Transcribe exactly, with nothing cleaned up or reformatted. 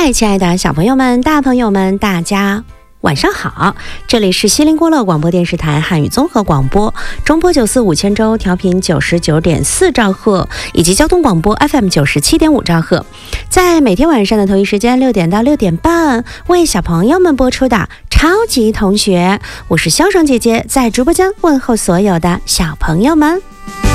嗨，亲爱的小朋友们、大朋友们，大家晚上好！这里是西林郭勒广播电视台汉语综合广播，中波九四五千州调频九十九点四兆赫，以及交通广播 F M 九十七点五兆赫，在每天晚上的同一时间六点到六点半，为小朋友们播出的超级同学，我是肖爽姐姐，在直播间问候所有的小朋友们。